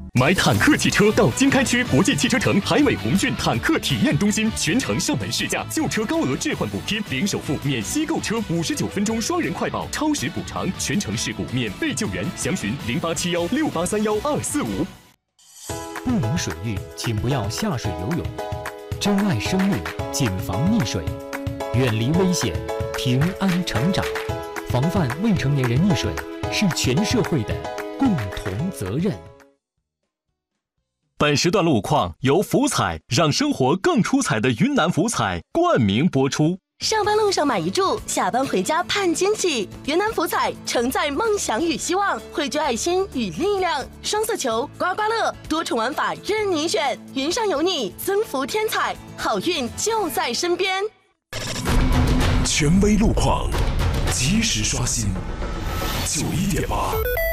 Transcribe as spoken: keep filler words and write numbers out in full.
买坦克汽车到经开区国际汽车城海美宏骏坦克体验中心，全程上门试驾，旧车高额置换补贴，零首付免息购车，五十九分钟双人快保，超时补偿，全程事故免费救援。详询零八七幺六八三幺二四五。 不明水域，请不要下水游泳。珍爱生命，谨防溺水，远离危险，平安成长。防范未成年人溺水是全社会的共同责任。 本时段路况由福彩让生活更出彩的云南福彩冠名播出。 上班路上买一注，下班回家盼惊喜。云南福彩承载梦想与希望，汇聚爱心与力量。双色球、刮刮乐，多重玩法任你选。云上有你，增福添彩，好运就在身边。 权威路况，及时刷新。九一点八。